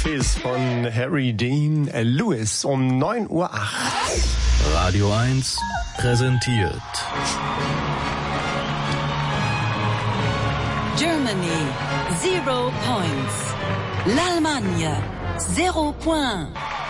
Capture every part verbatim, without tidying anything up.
Kiss von Harry Dean Lewis um neun Uhr acht. Radio eins präsentiert Germany, zero points. L'Allemagne, zero point.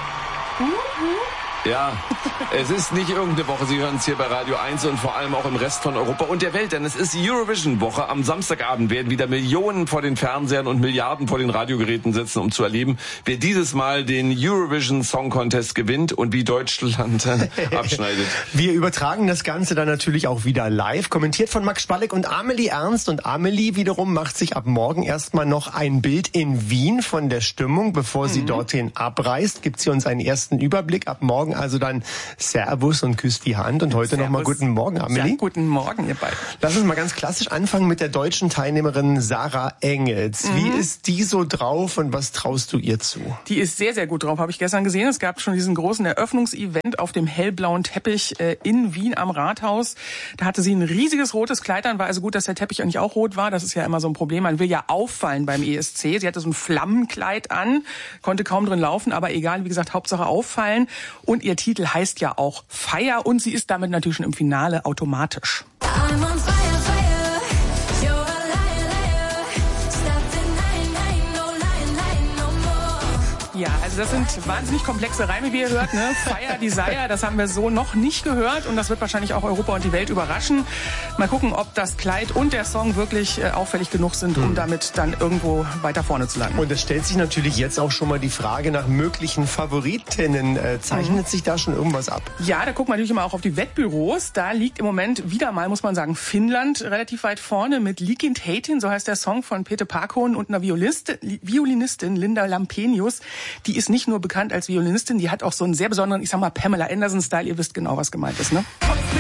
Ja, es ist nicht irgendeine Woche. Sie hören es hier bei Radio eins und vor allem auch im Rest von Europa und der Welt, denn es ist Eurovision-Woche. Am Samstagabend werden wieder Millionen vor den Fernsehern und Milliarden vor den Radiogeräten sitzen, um zu erleben, wer dieses Mal den Eurovision Song Contest gewinnt und wie Deutschland abschneidet. Wir übertragen das Ganze dann natürlich auch wieder live, kommentiert von Max Spalleck und Amelie Ernst. Und Amelie wiederum macht sich ab morgen erstmal noch ein Bild in Wien von der Stimmung. Bevor sie mhm. dorthin abreist, gibt sie uns einen ersten Überblick. Ab morgen also dann Servus und küsst die Hand. Und heute nochmal guten Morgen, Amelie. Ja, guten Morgen, ihr beiden. Lass uns mal ganz klassisch anfangen mit der deutschen Teilnehmerin Sarah Engels. Mhm. Wie ist die so drauf und was traust du ihr zu? Die ist sehr, sehr gut drauf, habe ich gestern gesehen. Es gab schon diesen großen Eröffnungsevent auf dem hellblauen Teppich äh, in Wien am Rathaus. Da hatte sie ein riesiges rotes Kleid an. War also gut, dass der Teppich eigentlich auch rot war. Das ist ja immer so ein Problem. Man will ja auffallen beim E S C. Sie hatte so ein Flammenkleid an, konnte kaum drin laufen, aber egal, wie gesagt, Hauptsache auffallen. Und ihr Titel heißt ja auch Feier und sie ist damit natürlich schon im Finale automatisch. Ja, also das sind wahnsinnig komplexe Reime, wie ihr hört, ne? Fire Desire, das haben wir so noch nicht gehört und das wird wahrscheinlich auch Europa und die Welt überraschen. Mal gucken, ob das Kleid und der Song wirklich äh, auffällig genug sind, um damit dann irgendwo weiter vorne zu landen. Und es stellt sich natürlich jetzt auch schon mal die Frage nach möglichen Favoritinnen. Äh, zeichnet mhm. sich da schon irgendwas ab? Ja, da guckt man natürlich immer auch auf die Wettbüros. Da liegt im Moment wieder mal, muss man sagen, Finnland relativ weit vorne mit Likin Heitin, so heißt der Song von Pete Parkon und einer Violist, Violinistin, Linda Lampenius. Die ist nicht nur bekannt als Violinistin, die hat auch so einen sehr besonderen, ich sag mal, Pamela Anderson-Style. Ihr wisst genau, was gemeint ist, ne?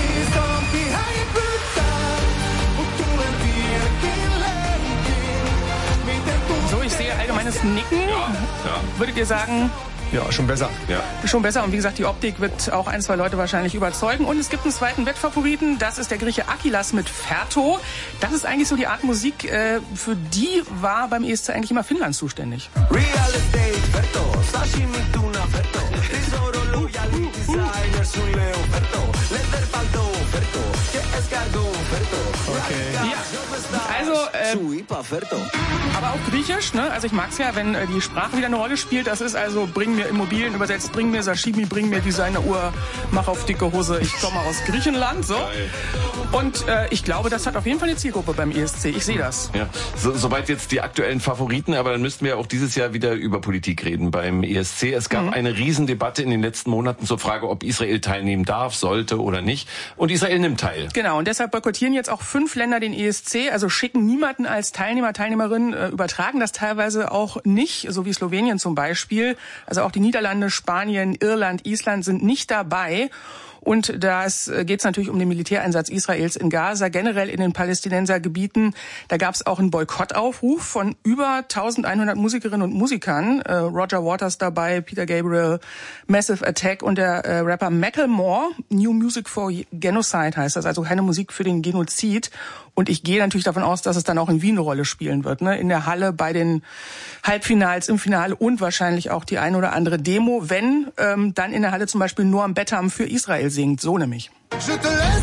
So, ich sehe allgemeines Nicken. Ja, ja. Würdet ihr sagen... Ja, schon besser. Ja. Schon besser. Und wie gesagt, die Optik wird auch ein, zwei Leute wahrscheinlich überzeugen. Und es gibt einen zweiten Wettfavoriten. Das ist der Grieche Akilas mit Ferto. Das ist eigentlich so die Art Musik, äh, für die war beim E S C eigentlich immer Finnland zuständig. Real Estate, Ferto. Sashimi, Tuna, Ferto. Tesoro, Loyalty, Designer, Suleo, Ferto. Letter, Palto, Ferto. Escargo, Ferto. Okay. Ja. Also, äh, aber auch Griechisch, ne? Also ich mag's ja, wenn äh, die Sprache wieder eine Rolle spielt. Das ist also, bring mir Immobilien übersetzt, bring mir Sashimi, bring mir Designeruhr, mach auf dicke Hose, ich komme aus Griechenland, so. Und äh, ich glaube, das hat auf jeden Fall eine Zielgruppe beim E S C. Ich sehe das. Ja, so, soweit jetzt die aktuellen Favoriten, aber dann müssten wir auch dieses Jahr wieder über Politik reden beim E S C. Es gab mhm. eine Riesendebatte in den letzten Monaten zur Frage, ob Israel teilnehmen darf, sollte oder nicht. Und Israel nimmt teil. Genau, und deshalb boykottieren jetzt auch fünf Länder den E S C, also schicken niemanden als Teilnehmer, Teilnehmerin, äh, übertragen das teilweise auch nicht, so wie Slowenien zum Beispiel. Also auch die Niederlande, Spanien, Irland, Island sind nicht dabei. Und da geht es natürlich um den Militäreinsatz Israels in Gaza, generell in den Palästinensergebieten. Da gab es auch einen Boykottaufruf von über eintausendeinhundert Musikerinnen und Musikern. Äh, Roger Waters dabei, Peter Gabriel, Massive Attack und der äh, Rapper Macklemore. New Music for Genocide heißt das, also keine Musik für den Genozid. Und ich gehe natürlich davon aus, dass es dann auch in Wien eine Rolle spielen wird, ne? In der Halle, bei den Halbfinals, im Finale und wahrscheinlich auch die ein oder andere Demo, wenn ähm, dann in der Halle zum Beispiel Noam Betham für Israel singt, so nämlich. Je te laisse